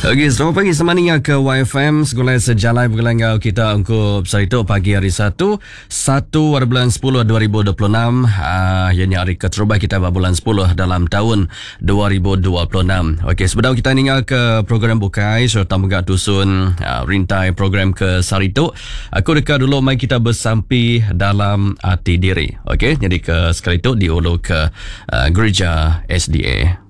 Okey, selamat pagi semuanya ke YFM. Segulai sejalai bergelangau kita untuk Sarito pagi hari 1 bulan 10 2026. Ianya hari keterubah kita bulan 10 dalam tahun 2026. Okey, sebelum kita tinggal ke program bukai serta menggak dusun rintai program ke Sarito, aku dekat dulu mai kita bersampi dalam hati diri. Okey, jadi ke Sarito diulu ke gereja SDA.